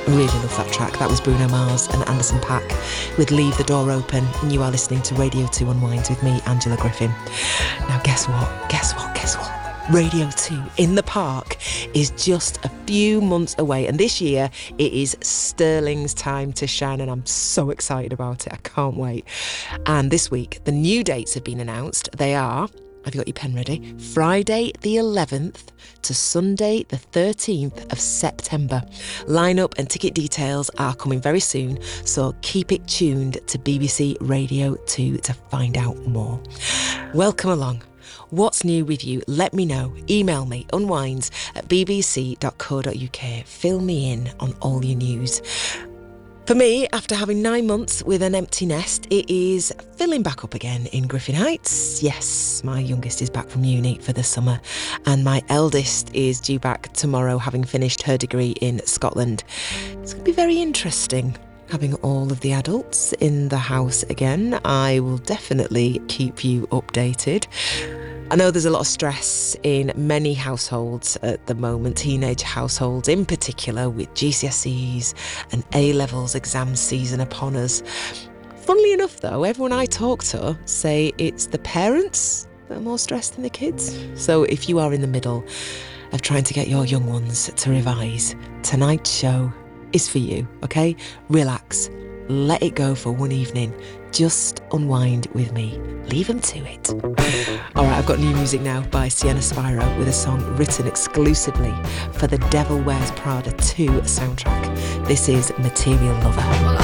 Really love that track. That was Bruno Mars and Anderson .Paak with Leave the Door Open. And you are listening to Radio 2 Unwind with me, Angela Griffin. Now guess what? Guess what? Guess what? Radio 2 in the Park is just a few months away, and this year it is Sterling's time to shine, and I'm so excited about it. I can't wait. And this week the new dates have been announced. They are, have you got your pen ready? Friday the 11th to Sunday the 13th of September. Lineup and ticket details are coming very soon, so keep it tuned to BBC Radio 2 to find out more. Welcome along. What's new with you? Let me know. Email me, unwinds@bbc.co.uk. Fill me in on all your news. For me, after having 9 months with an empty nest, it is filling back up again in Griffin Heights. Yes, my youngest is back from uni for the summer, and my eldest is due back tomorrow, having finished her degree in Scotland. It's going to be very interesting having all of the adults in the house again. I will definitely keep you updated. I know there's a lot of stress in many households at the moment, teenage households in particular, with GCSEs and A-levels exam season upon us. Funnily enough though, everyone I talk to say it's the parents that are more stressed than the kids. So if you are in the middle of trying to get your young ones to revise, tonight's show is for you, okay? Relax, let it go for one evening. Just unwind with me. Leave them to it. All right, I've got new music now by Sienna Spiro with a song written exclusively for the Devil Wears Prada 2 soundtrack. This is Material Lover.